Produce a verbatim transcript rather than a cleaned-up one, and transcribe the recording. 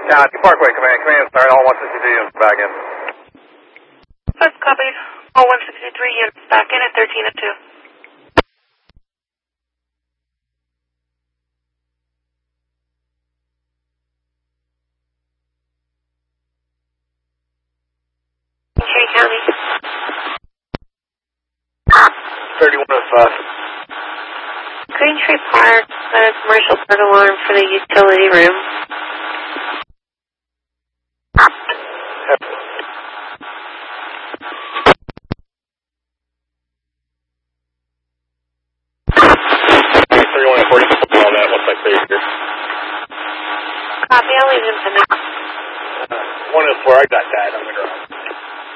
County Parkway, command, command, sorry, all one sixty-three units back in. First copied, all one sixty-three units back in at thirteen and two. Cherry County. thirty-one oh five. Green Tree Park, got a commercial bird alarm for the utility room. thirty-one and forty, all that once I say it here. Copy, I'll leave him to now. one oh four, I got that. I'm going to